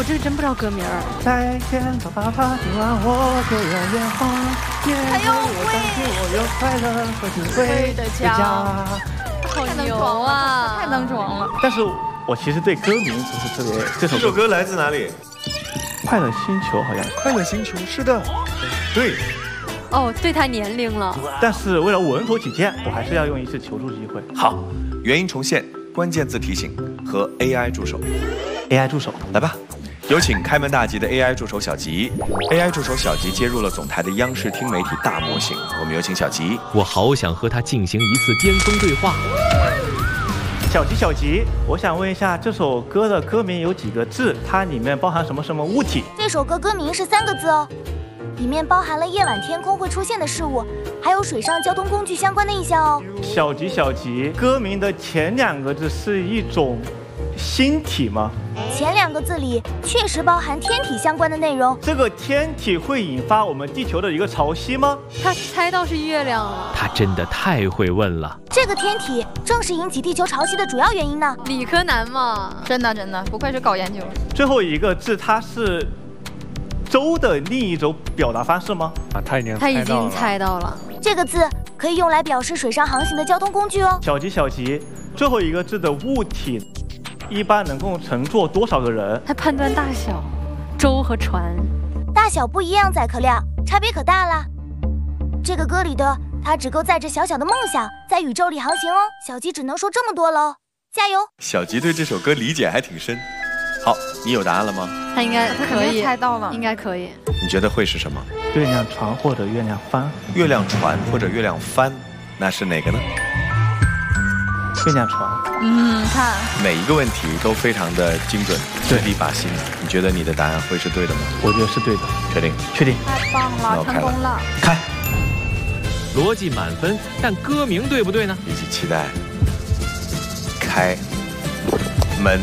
我这真不知道歌名。 再见吧，爸爸，今晚我就要远方， 还有我担心我有快乐和智慧的家。 好牛啊！ 太能装了。 但是我其实对歌名不是特别。 这首歌来自哪里？ 快乐星球好像。 快乐星球，是的，对。 哦，对他年龄了。 但是为了稳妥起见，我还是要用一次求助机会。 好，原因重现，关键字提醒和 AI 助手。 AI 助手， 来吧。有请开门大吉的 AI 助手小吉。AI 助手小吉接入了总台的央视听媒体大模型。我们有请小吉。 我好想和他进行一次巅峰对话。 小吉，我想问一下，这首歌的歌名有几个字？它里面包含什么物体？ 这首歌歌名是3个字哦，里面包含了夜晚天空会出现的事物，还有水上交通工具相关的意象哦。 小吉，歌名的前2个字是一种星体吗？ 前2个字里确实包含天体相关的内容。 这个天体会引发我们地球的一个潮汐吗？ 他猜到是月亮了。 他真的太会问了。 这个天体正是引起地球潮汐的主要原因呢。 理科男嘛， 真的，不愧是搞研究。 最后一个字，它是舟的另一种表达方式吗？ 他已经猜到了。 这个字可以用来表示水上航行的交通工具哦。 小吉，最后一个字的物体一般能够乘坐多少个人？ 他判断大小，舟和船大小不一样，载客量差别可大了。这个歌里的他只够载着小小的梦想在宇宙里航行哦。小吉只能说这么多了，加油！ 小吉对这首歌理解还挺深。好，你有答案了吗？ 他应该可以猜到了， 应该可以。 你觉得会是什么？ 月亮船或者月亮帆？ 月亮船或者月亮帆，那是哪个呢？ 月亮船。 看每一个问题都非常的精准， 对， 一把心。你觉得你的答案会是对的吗？ 我觉得是对的。 确定？ 确定。 太棒了，成功了！ 开。 逻辑满分，但歌名对不对呢？ 一起期待。开门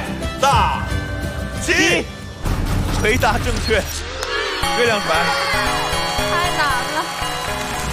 大吉，回答正确。月亮船。